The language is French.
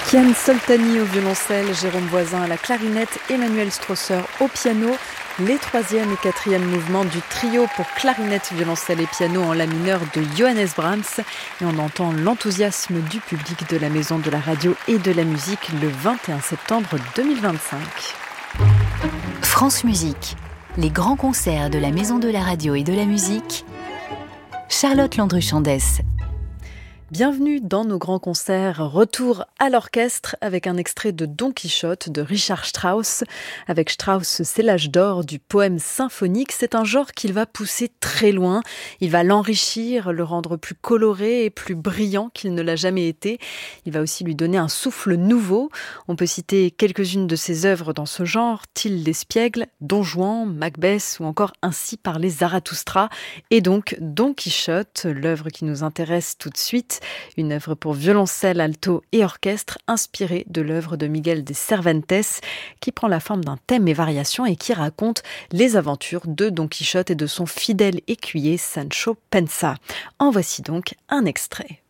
Kian Soltani au violoncelle, Jérôme Voisin à la clarinette, Emmanuel Strosser au piano. Les 3e et 4e mouvements du trio pour clarinette, violoncelle et piano en la mineur de Johannes Brahms. Et on entend l'enthousiasme du public de la Maison de la Radio et de la Musique le 21 septembre 2025. France Musique, les grands concerts de la Maison de la Radio et de la Musique. Charlotte Landru-Chandès. Bienvenue dans nos grands concerts. Retour à l'orchestre avec un extrait de Don Quichotte de Richard Strauss. Avec Strauss, c'est l'âge d'or du poème symphonique. C'est un genre qu'il va pousser très loin. Il va l'enrichir, le rendre plus coloré et plus brillant qu'il ne l'a jamais été. Il va aussi lui donner un souffle nouveau. On peut citer quelques-unes de ses œuvres dans ce genre. Till d'Espiègle, Don Juan, Macbeth ou encore Ainsi parlait Zarathustra. Et donc Don Quichotte, l'œuvre qui nous intéresse tout de suite. Une œuvre pour violoncelle, alto et orchestre inspirée de l'œuvre de Miguel de Cervantes qui prend la forme d'un thème et variation et qui raconte les aventures de Don Quichotte et de son fidèle écuyer Sancho Panza. En voici donc un extrait.